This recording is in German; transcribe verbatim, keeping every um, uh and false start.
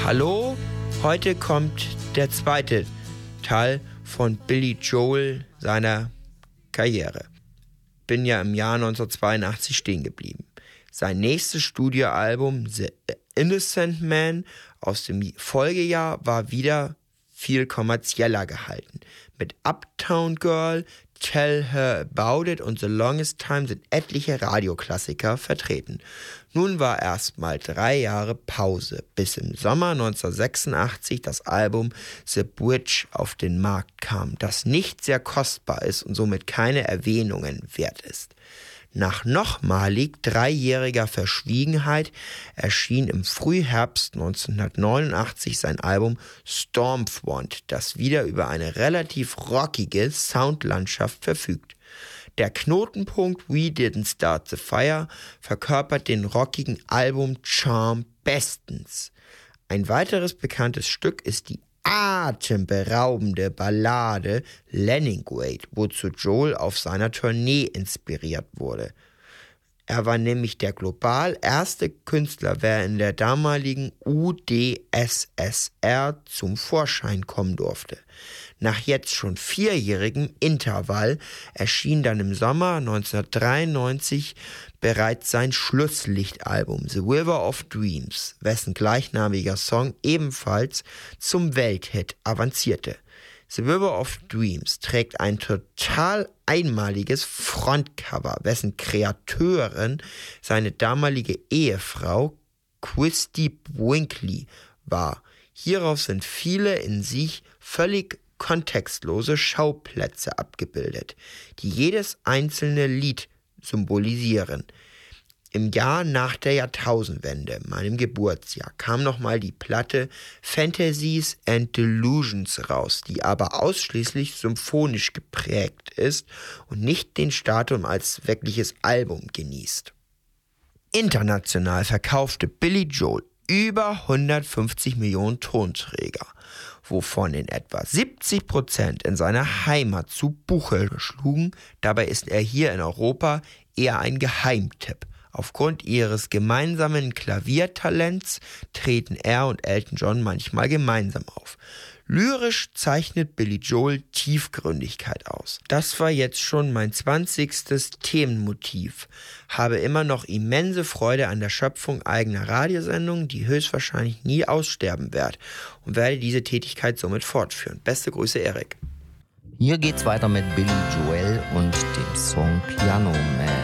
Hallo, heute kommt der zweite Teil von Billy Joel seiner Karriere. Bin ja im Jahr neunzehnhundertzweiundachtzig stehen geblieben. Sein nächstes Studioalbum The Innocent Man aus dem Folgejahr war wieder viel kommerzieller gehalten. Mit Uptown Girl, Tell Her About It und The Longest Time sind etliche Radioklassiker vertreten. Nun war erstmal drei Jahre Pause, bis im Sommer neunzehnhundertsechsundachtzig das Album The Bridge auf den Markt kam, das nicht sehr kostbar ist und somit keine Erwähnungen wert ist. Nach nochmalig dreijähriger Verschwiegenheit erschien im Frühherbst neunzehnhundertneunundachtzig sein Album Stormfront, das wieder über eine relativ rockige Soundlandschaft verfügt. Der Knotenpunkt We Didn't Start the Fire verkörpert den rockigen Album-Charme bestens. Ein weiteres bekanntes Stück ist die atemberaubende Ballade Leningrad, wozu Joel auf seiner Tournee inspiriert wurde. Er war nämlich der global erste Künstler, der in der damaligen U d S S R zum Vorschein kommen durfte. Nach jetzt schon vierjährigem Intervall erschien dann im Sommer neunzehnhundertdreiundneunzig bereits sein Schlusslichtalbum The River of Dreams, wessen gleichnamiger Song ebenfalls zum Welthit avancierte. The River of Dreams trägt ein total einmaliges Frontcover, wessen Kreateurin seine damalige Ehefrau Christy Brinkley war. Hierauf sind viele in sich völlig kontextlose Schauplätze abgebildet, die jedes einzelne Lied symbolisieren. Im Jahr nach der Jahrtausendwende, meinem Geburtsjahr, kam nochmal die Platte Fantasies and Delusions raus, die aber ausschließlich symphonisch geprägt ist und nicht den Status als wirkliches Album genießt. International verkaufte Billy Joel über hundertfünfzig Millionen Tonträger, wovon in etwa siebzig Prozent in seiner Heimat zu Buche schlugen. Dabei ist er hier in Europa eher ein Geheimtipp. Aufgrund ihres gemeinsamen Klaviertalents treten er und Elton John manchmal gemeinsam auf. Lyrisch zeichnet Billy Joel Tiefgründigkeit aus. Das war jetzt schon mein zwanzigstes Themenmotiv. Habe immer noch immense Freude an der Schöpfung eigener Radiosendungen, die höchstwahrscheinlich nie aussterben wird, und werde diese Tätigkeit somit fortführen. Beste Grüße, Erik. Hier geht's weiter mit Billy Joel und dem Song Piano Man.